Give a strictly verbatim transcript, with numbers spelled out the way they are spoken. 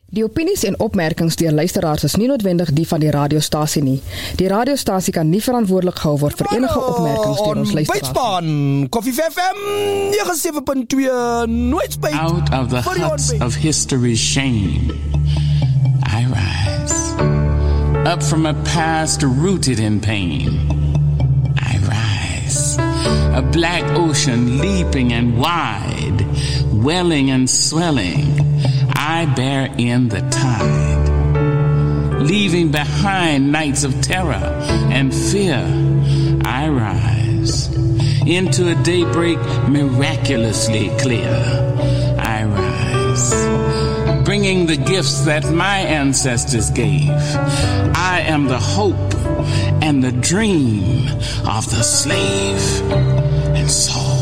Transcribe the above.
Die opinies en opmerkings deur luisteraars is nie noodwendig die van die radiostasie nie. Die radiostasie kan nie verantwoordelik gehou word vir enige opmerkings deur ons luisteraars. Bytspan, Koffie F M, ninety-seven point two, nooit spyt. Out of the huts of history's shame, I rise. Up from a past rooted in pain, I rise. A black ocean leaping and wide, welling and swelling, I bear in the tide. Leaving behind nights of terror and fear, I rise. Into a daybreak miraculously clear, I rise. Bringing the gifts that my ancestors gave. I am the hope and the dream of the slave. And so